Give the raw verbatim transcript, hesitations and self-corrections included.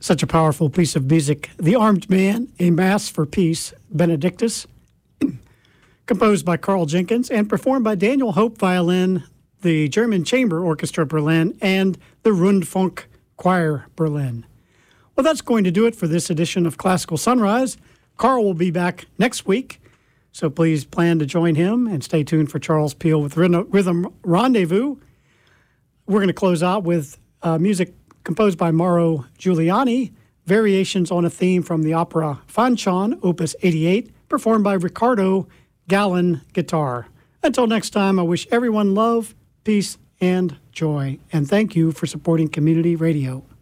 Such a powerful piece of music. The Armed Man, A Mass for Peace, Benedictus, composed by Carl Jenkins and performed by Daniel Hope Violin, the German Chamber Orchestra Berlin, and the Rundfunk Choir Berlin. Well, that's going to do it for this edition of Classical Sunrise. Carl will be back next week, so please plan to join him and stay tuned for Charles Peel with Rhythm Rendezvous. We're going to close out with uh, music composed by Mauro Giuliani, variations on a theme from the opera Fanchon, Opus eighty-eight, performed by Ricardo Gallon guitar. Until next time, I wish everyone love, peace, and joy. And thank you for supporting Community Radio.